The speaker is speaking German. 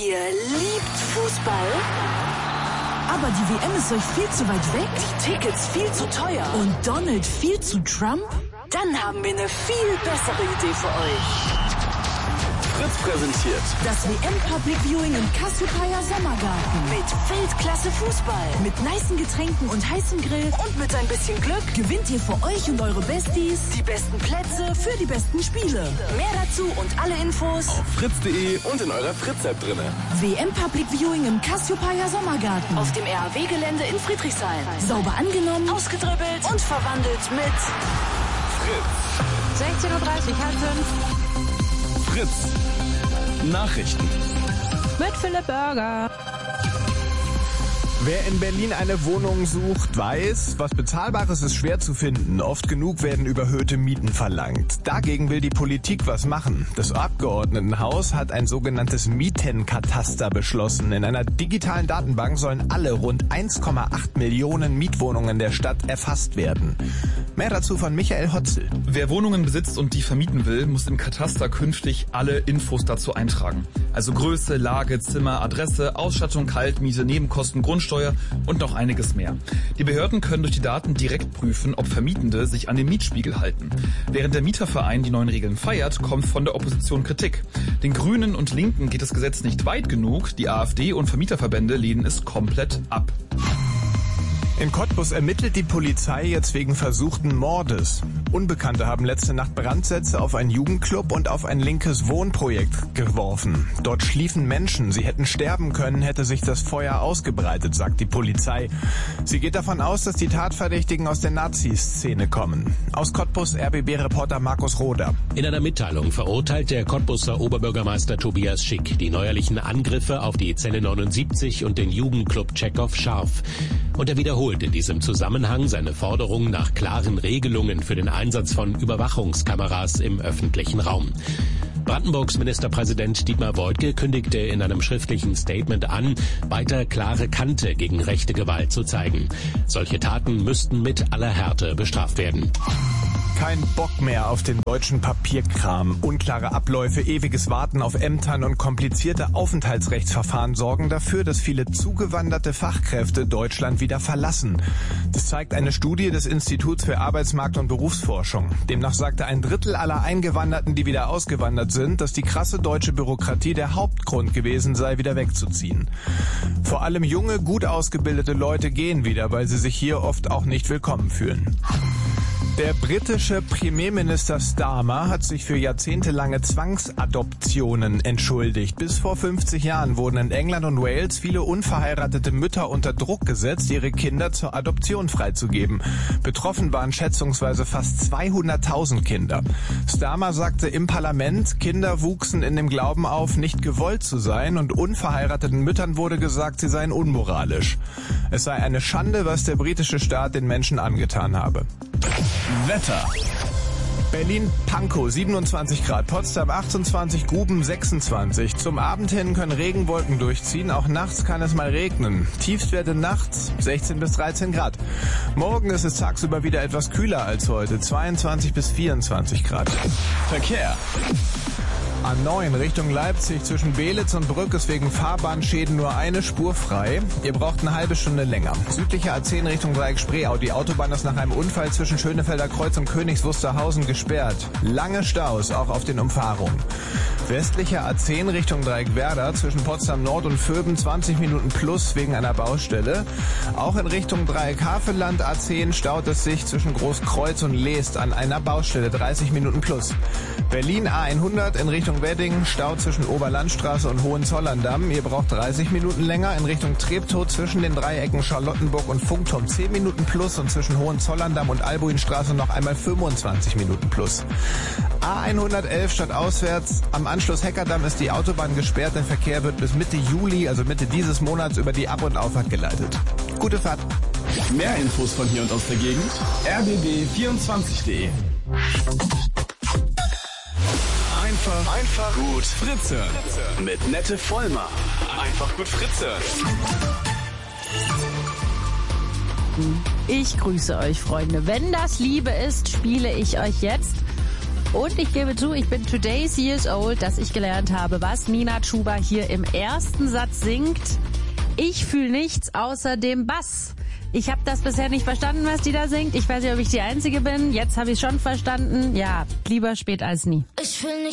Ihr liebt Fußball? Aber die WM ist euch viel zu weit weg? Die Tickets viel zu teuer? Und Donald viel zu Trump? Dann haben wir eine viel bessere Idee für euch. Fritz präsentiert das WM Public Viewing im Cassiopeia Sommergarten. Mit Weltklasse Fußball. Mit nicen Getränken und heißem Grill. Und mit ein bisschen Glück gewinnt ihr für euch und eure Besties die besten Plätze für die besten Spiele. Mehr dazu und alle Infos auf fritz.de und in eurer Fritz-App drinne. WM Public Viewing im Cassiopeia Sommergarten. Auf dem RAW-Gelände in Friedrichshain. Sauber angenommen, ausgedribbelt und verwandelt mit Fritz. 16:30 Uhr, halb 5. Fritz. Nachrichten. Mit Philipp Burger. Wer in Berlin eine Wohnung sucht, weiß, was Bezahlbares ist schwer zu finden. Oft genug werden überhöhte Mieten verlangt. Dagegen will die Politik was machen. Das Abgeordnetenhaus hat ein sogenanntes Mietenkataster beschlossen. In einer digitalen Datenbank sollen alle rund 1,8 Millionen Mietwohnungen der Stadt erfasst werden. Mehr dazu von Michael Hotzel. Wer Wohnungen besitzt und die vermieten will, muss im Kataster künftig alle Infos dazu eintragen. Also Größe, Lage, Zimmer, Adresse, Ausstattung, Kaltmiete, Nebenkosten, Grundsteuer und noch einiges mehr. Die Behörden können durch die Daten direkt prüfen, ob Vermietende sich an den Mietspiegel halten. Während der Mieterverein die neuen Regeln feiert, kommt von der Opposition Kritik. Den Grünen und Linken geht das Gesetz nicht weit genug, die AfD und Vermieterverbände lehnen es komplett ab. In Cottbus ermittelt die Polizei jetzt wegen versuchten Mordes. Unbekannte haben letzte Nacht Brandsätze auf einen Jugendclub und auf ein linkes Wohnprojekt geworfen. Dort schliefen Menschen. Sie hätten sterben können, hätte sich das Feuer ausgebreitet, sagt die Polizei. Sie geht davon aus, dass die Tatverdächtigen aus der Nazi-Szene kommen. Aus Cottbus RBB-Reporter Markus Roder. In einer Mitteilung verurteilt der Cottbuser Oberbürgermeister Tobias Schick die neuerlichen Angriffe auf die Zelle 79 und den Jugendclub Tschechow scharf. Und er wiederholt in diesem Zusammenhang seine Forderung nach klaren Regelungen für den Einsatz von Überwachungskameras im öffentlichen Raum. Brandenburgs Ministerpräsident Dietmar Woidke kündigte in einem schriftlichen Statement an, weiter klare Kante gegen rechte Gewalt zu zeigen. Solche Taten müssten mit aller Härte bestraft werden. Kein Bock mehr auf den deutschen Papierkram. Unklare Abläufe, ewiges Warten auf Ämtern und komplizierte Aufenthaltsrechtsverfahren sorgen dafür, dass viele zugewanderte Fachkräfte Deutschland wieder verlassen. Das zeigt eine Studie des Instituts für Arbeitsmarkt- und Berufsforschung. Demnach sagte ein Drittel aller Eingewanderten, die wieder ausgewandert sind, dass die krasse deutsche Bürokratie der Hauptgrund gewesen sei, wieder wegzuziehen. Vor allem junge, gut ausgebildete Leute gehen wieder, weil sie sich hier oft auch nicht willkommen fühlen. Der britische Premierminister Starmer hat sich für jahrzehntelange Zwangsadoptionen entschuldigt. Bis vor 50 Jahren wurden in England und Wales viele unverheiratete Mütter unter Druck gesetzt, ihre Kinder zur Adoption freizugeben. Betroffen waren schätzungsweise fast 200.000 Kinder. Starmer sagte im Parlament, Kinder wuchsen in dem Glauben auf, nicht gewollt zu sein, und unverheirateten Müttern wurde gesagt, sie seien unmoralisch. Es sei eine Schande, was der britische Staat den Menschen angetan habe. Wetter. Berlin-Pankow 27 Grad, Potsdam 28, Guben 26. Zum Abend hin können Regenwolken durchziehen, auch nachts kann es mal regnen. Tiefstwerte nachts 16 bis 13 Grad. Morgen ist es tagsüber wieder etwas kühler als heute, 22 bis 24 Grad. Verkehr. A9 Richtung Leipzig zwischen Belitz und Brück ist wegen Fahrbahnschäden nur eine Spur frei. Ihr braucht eine halbe Stunde länger. Südliche A10 Richtung Dreieck Spreeau. Die Autobahn ist nach einem Unfall zwischen Schönefelder Kreuz und Königs Wusterhausen gesperrt. Lange Staus, auch auf den Umfahrungen. Westliche A10 Richtung Dreieck Werder zwischen Potsdam Nord und Vöben 20 Minuten plus wegen einer Baustelle. Auch in Richtung Dreieck Havelland A10 staut es sich zwischen Großkreuz und Leest an einer Baustelle 30 Minuten plus. Berlin A100 in Richtung Wedding, Stau zwischen Oberlandstraße und Hohenzollern-Damm. Ihr braucht 30 Minuten länger. In Richtung Treptow zwischen den Dreiecken Charlottenburg und Funkturm 10 Minuten plus und zwischen Hohenzollern-Damm und Albuinstraße noch einmal 25 Minuten plus. A111 statt auswärts. Am Anschluss Heckerdamm ist die Autobahn gesperrt. Der Verkehr wird bis Mitte Juli, also Mitte dieses Monats, über die Ab- und Auffahrt geleitet. Gute Fahrt. Mehr Infos von hier und aus der Gegend. rbb24.de. Einfach gut Fritze. Mit Nette Vollmer. Einfach gut Fritze. Ich grüße euch, Freunde. Wenn das Liebe ist, spiele ich euch jetzt Und ich gebe zu, ich bin today's years old, dass ich gelernt habe, was Nina Chuba hier im ersten Satz singt. Ich fühle nichts außer dem Bass. Ich habe das bisher nicht verstanden, was die da singt. Ich weiß nicht, ob ich die Einzige bin. Jetzt habe ich es schon verstanden. Ja, lieber spät als nie. Ich will nicht